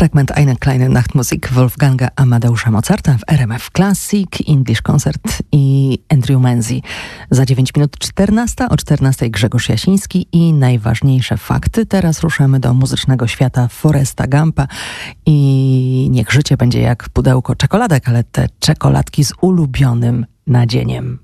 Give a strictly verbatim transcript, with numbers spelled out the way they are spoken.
Fragment Eine kleine Nachtmusik Wolfganga Amadeusza Mozarta w R M F Classic, English Concert i Andrew Menzi. Za dziewięć minut czternasta, o czternastej Grzegorz Jasiński i najważniejsze fakty. Teraz ruszamy do muzycznego świata Foresta Gumpa i niech życie będzie jak pudełko czekoladek, ale te czekoladki z ulubionym nadzieniem.